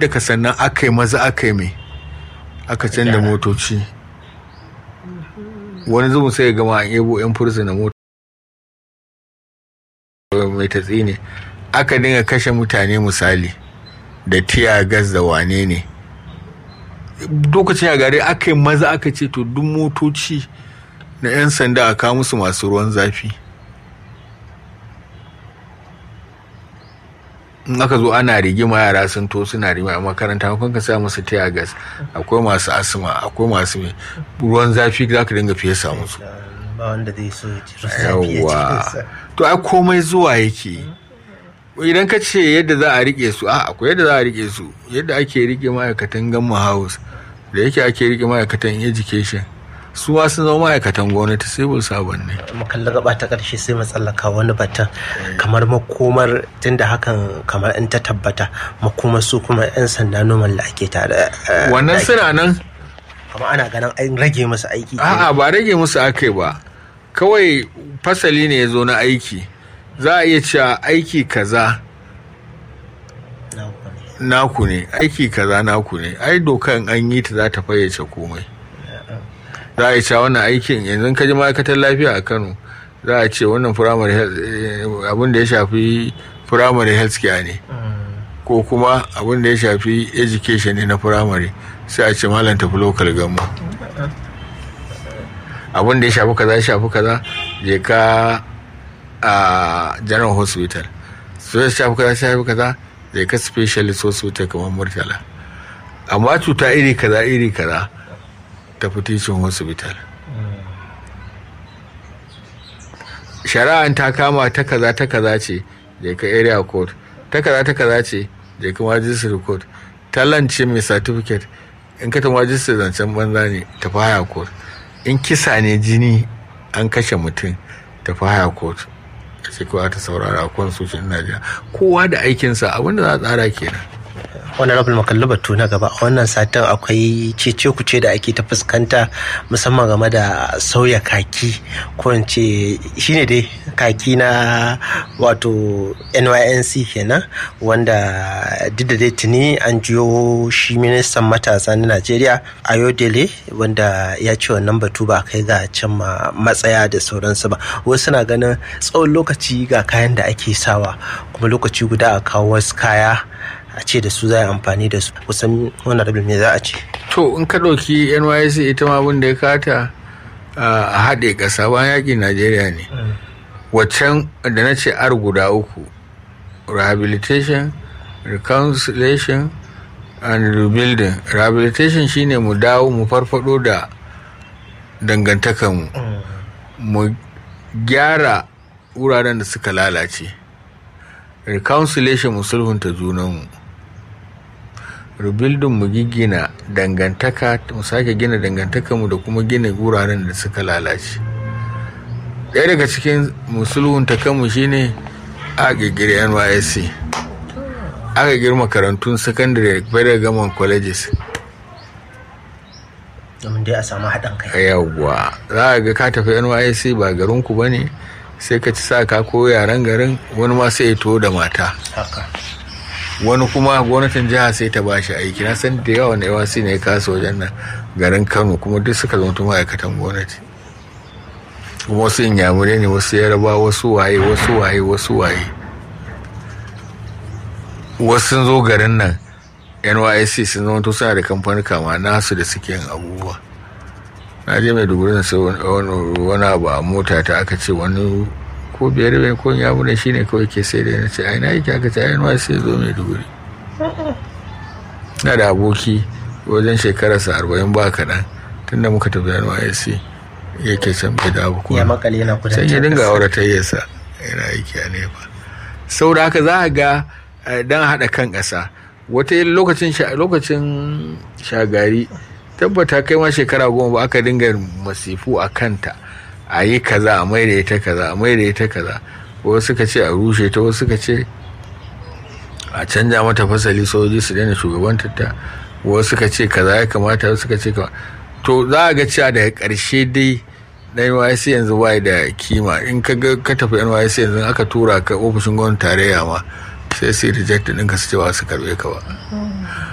yadda ka sannan aka yi maza aka yi mai aka canza motoci. Wani zubin sai gama an yabo 'yan fursu na mota mai tatsi ne aka dinga kashe mutane misali da tiya gas da wane ne. Lokacin ya gari aka yi maza aka ce to duk motoci na 'yan sanda a kawo musu masu ruwan zafi. In aka zo ana rigima yara sun to suna rigima a makaranta kun ka sa musu tiya gas, akwai masu asma, akwai masu mai ruwan zafi za ka dinga fesa musu. Ba wanda zai so yawa to ai komai zuwa yake. Idan ka ce yadda za a rike su akwai yadda za a rike su, yadda ake rike ma'aikatan gamma house da yake ake rike ma'aikatan education su ma sun zama ma'aikatan gwamnati civil servant ne. Mu kalli gaba ta karshe sai mu tsallaka wani batun kamar makomar tunda hakan kamar in ta tabbata makomar su kuma 'yan sanda noman da ake tare wannan suna nan kuma ana ganin an rage musu aiki. Ba rage musu akai ba, kawai fasali ne ya zo na aiki. Za a iya cewa aiki kaza naku ne, aiki kaza naku ne. Ai dokan an yi ta za ta fayyace komai. Za a yi cewa wannan aikin yanzu ka ji ma'aikatar lafiya a Kano za a ce wannan primary abin da ya shafi primary health care ne, ko kuma abin da ya shafi education ne na primary sai a ce malam tafi local gamma. Abin da ya shafi kaza je ka a general hospital, so ya shafi kaza je ka specialist hospital kamar Murtala. Amma cuta iri kaza tafi teaching hospital. Shari'an ta kama ta kaza ce je ka area court, ta kaza ce je ka magistrate court, talance mai certificate in ka ta magistrate zancen banza ne tafi higher court. In kisa ne jini an kashe mutum tafi higher court. Sai kowa ta saurara constitution Najeriya, kowa da aikinsa abinda za a tsara kenan. Honorable makalli batu na gaba a wannan satin akwai cece kuce da ake ta fuskanta musamman game da sauya kaki ko in ce shine dai kaki na wato NYNC kenan, wanda duk da dai tuni an jiyo shi ministan matasa na Najeriya Ayodele wanda ya ce wannan batu ba kai ga can matsaya da sauransu ba. Wasu na ganin tsawon lokaci ga kayan da ake sawa kuma lokaci guda a kawo wasu kaya a ce da su za a amfani da su, kusan wani rabin me za a ce. To in ka ɗauki NYSC ita ma abin da ya kata a haɗe ƙasa bayan yaƙin Najeriya ne. Waccan da na ce guda uku, rehabilitation, reconciliation and rebuilding. Rehabilitation shine mu dawo mu farfado da dangantakanmu, mu gyara wuraren da suka lalace. Reconciliation mu sulhunta junanmu. Rebuilding mu gina dangantaka, mu sake gina dangantakanmu da kuma gina wuraren da suka lalace. Ɗaya daga cikin musulhunta kanmu shine a girgiri NYSC, aka girma makarantun secondary federal government colleges domin dai a samu haɗin kai. Yawwa, za a ga ka tafi NYSC ba garinku ba ne, sai ka ci sa ka ko yaren garin, wani ma sai ya to da mata. Wani kuma gwamnatin jiha sai ta ba shi aiki. Na san da yawa na yawa ne ya kasa wajen nan garin Kano kuma duk suka zama ma'aikatan gwamnati. Kuma wasu inyamurai ne, wasu yaraba, wasu waye. Wasu sun zo garin nan NYSC sun zama suna da kamfanin kama nasu da suke yin abubuwa. Na je mai duguri na sai wani abu a mota ta aka ce wani ko biyar bai ko inyamurai shine kawai ke sai da na ce ai na yake aka ce ai NYSC zo mai duguri. Na da aboki wajen shekararsa 40 ba kaɗan tunda muka tafi NYSC yake can bai da abu kuma ya makale yana kudancin sai ya dinga auratayyarsa yana aiki a nefa. Sau da haka za a ga dan haɗa kan ƙasa. Wata lokacin shagari tabbata kai ma shekara 10 ba aka dinga masifu a kanta, a yi kaza a maida ita kaza, wasu suka ce a rushe ta, wasu suka ce a canja mata fasali sojoji su daina shugabantar ta, wasu suka ce kaza ya kamata, wasu suka ce kaza. To za a ga cewa daga ƙarshe dai na NYSC yanzu bai da kima. In ka tafi NYSC yanzu aka tura ka ofishin gwamnatin tarayya ma sai su reject ɗinka su ce ba su karɓe ka ba.